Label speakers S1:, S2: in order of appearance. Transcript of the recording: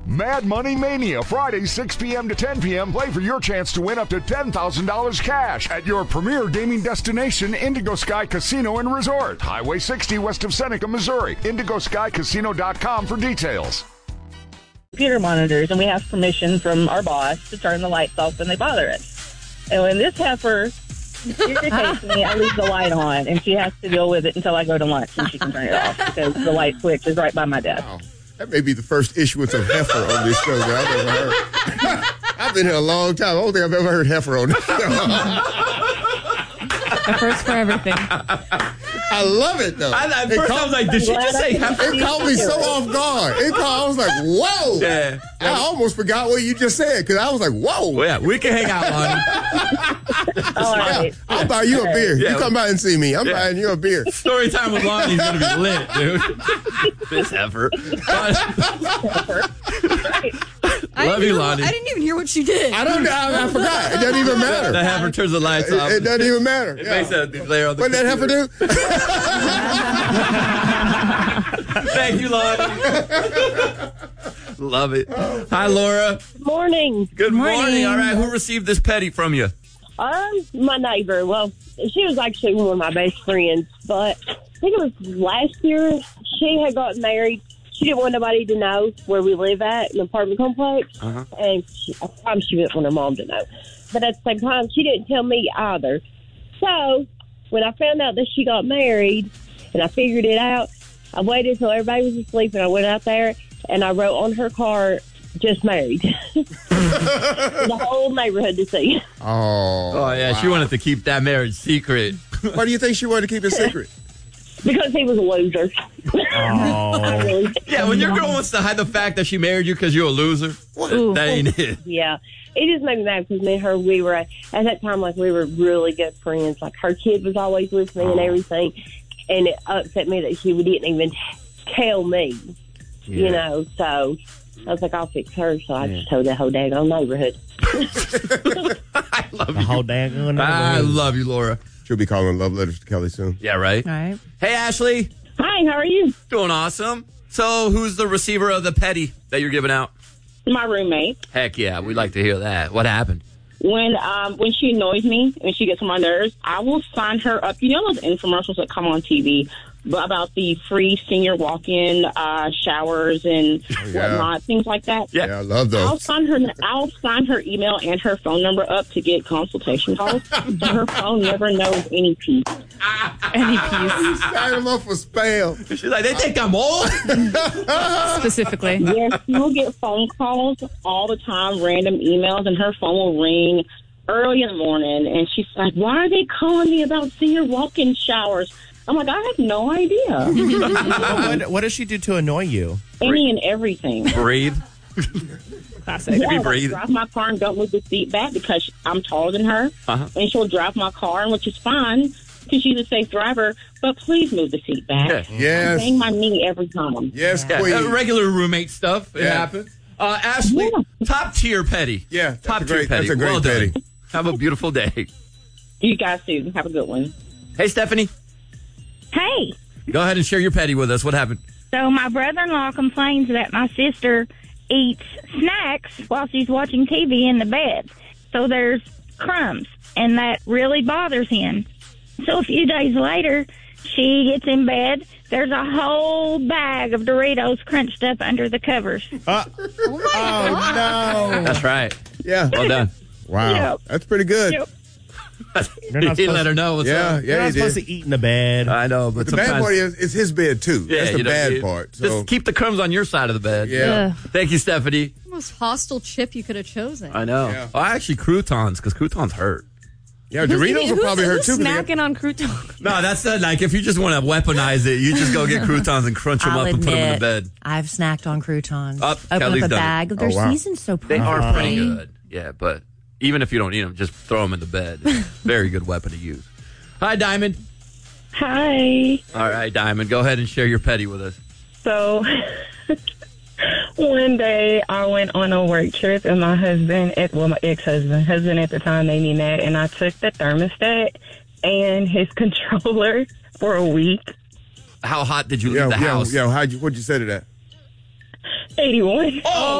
S1: Mad Money Mania, Friday, 6 p.m. to 10 p.m. Play for your chance to win up to $10,000 cash at your premier gaming destination, Indigo Sky Casino and Resort. Highway 60 west of Seneca, Missouri. IndigoSkyCasino.com for details.
S2: Computer monitors, and we have permission from our boss to turn the lights off when they bother us. And when this heifer irritates me, I leave the light on, and she has to deal with it until I go to lunch, and she can turn it off because the light switch is right by my desk.
S3: Wow. That may be the first issuance of heifer on this show that I've ever heard. I've been here a long time. I don't think I've ever heard heifer on this show.
S4: A first for everything.
S3: I love it, though.
S5: At first I was like, did she just say heifer?
S3: It caught me so off guard. I was like, whoa.
S5: Yeah.
S3: I almost forgot what you just said because I was like, whoa.
S5: Well, yeah, we can hang out, Lonnie.
S2: All right.
S3: I'll buy you a beer.
S5: Yeah.
S3: You come by and see me. I'm buying you a beer.
S5: Story time with Lonnie's going to be lit, dude. This heifer. Love you, Lonnie.
S4: I didn't even hear what she did.
S3: I don't know. I forgot. It doesn't even matter.
S5: The heifer turns the lights off.
S3: It doesn't even matter.
S5: It makes a glare on the
S3: What did that heifer do?
S5: Thank you, Lonnie. Love it. Hi, Laura.
S6: Morning.
S5: Good morning. All right, who received this petty from you?
S6: My neighbor. Well, she was actually one of my best friends, but I think it was last year she had gotten married. She didn't want nobody to know where we live at, an apartment complex, and I promise she didn't want her mom to know. But at the same time, she didn't tell me either. So when I found out that she got married and I figured it out, I waited till everybody was asleep and I went out there and I wrote on her car, just married. The whole neighborhood to see.
S5: Oh, yeah, wow. She wanted to keep that marriage secret.
S3: Why do you think she wanted to keep it secret?
S6: Because he was a loser.
S5: Oh. Yeah, when your girl wants to hide the fact that she married you because you're a loser, that ain't it.
S6: Yeah. It just made me mad because me and her, we were, at that time, like, we were really good friends. Like, her kid was always with me and everything. And it upset me that she didn't even tell me, you know. So I was like, I'll fix her. So I just told the whole daggone neighborhood.
S5: I love
S7: the
S5: you.
S7: whole daggone neighborhood.
S5: I love you, Laura.
S3: She'll be calling love letters to Kelly soon.
S5: Yeah, right?
S4: All right.
S5: Hey, Ashley.
S6: Hi, how are you?
S5: Doing awesome. So who's the receiver of the petty that you're giving out?
S2: My roommate.
S5: Heck yeah, we'd like to hear that. What happened?
S2: When she annoys me and she gets on my nerves, I will sign her up. You know those infomercials that come on TV about the free senior walk-in showers and whatnot, things like that?
S3: Yeah, I love those.
S2: I'll sign her email and her phone number up to get consultation calls. So her phone never knows any peace.
S4: Any piece.
S3: Sign them up for spam.
S5: She's like, they think I'm old?
S4: Specifically.
S2: Yes, she will get phone calls all the time, random emails, and her phone will ring early in the morning. And she's like, why are they calling me about senior walk-in showers? I'm like, I have no idea.
S7: What does she do to annoy you?
S2: Any and everything.
S5: Breathe.
S4: Classic.
S2: Yeah,
S5: breathe.
S2: Drive my car and don't move the seat back because I'm taller than her. And she'll drive my car, which is fine because she's a safe driver, but please move the seat back.
S5: Yeah.
S3: Yes.
S2: Bang my knee every time.
S3: Yes, queen.
S5: Regular roommate stuff. It happens. Ashley, top tier petty.
S3: Yeah,
S5: top tier petty.
S3: That's a great petty.
S5: Done. Have a beautiful day.
S2: You guys too. Have a good one.
S5: Hey, Stephanie.
S8: Hey.
S5: Go ahead and share your petty with us. What happened?
S8: So my brother-in-law complains that my sister eats snacks while she's watching TV in the bed. So there's crumbs, and that really bothers him. So a few days later, she gets in bed. There's a whole bag of Doritos crunched up under the covers.
S7: Oh, no.
S5: That's right.
S3: Yeah.
S5: Well done.
S3: Wow.
S8: Yep.
S3: That's pretty good.
S8: Yep.
S5: He let her know what's up.
S7: You're not supposed to eat in the bed.
S5: I know, but
S3: the bad part is it's his bed, too.
S5: Yeah,
S3: That's the bad part. So.
S5: Just keep the crumbs on your side of the bed.
S3: Yeah.
S5: Thank you, Stephanie.
S4: Most hostile chip you could have chosen.
S5: I know.
S3: Yeah.
S5: Oh, actually, croutons, because croutons hurt.
S3: Yeah, Doritos will probably hurt, too.
S4: Who's snacking on croutons?
S5: No, that's like if you just want to weaponize it, you just go get croutons and crunch them up and put them in the bed.
S9: I've snacked on croutons.
S5: Kelly's
S9: Open up a
S5: done
S9: bag.
S5: it.
S9: They're seasoned so perfectly.
S5: They are pretty good. Yeah, but even if you don't eat them, just throw them in the bed. Very good weapon to use. Hi, Diamond.
S6: Hi.
S5: All right, Diamond. Go ahead and share your petty with us.
S2: So one day I went on a work trip and my ex-husband at the time made me mad, and I took the thermostat and his controller for a week.
S5: How hot did you leave the house?
S3: What'd you say to that?
S2: 81.
S5: Oh!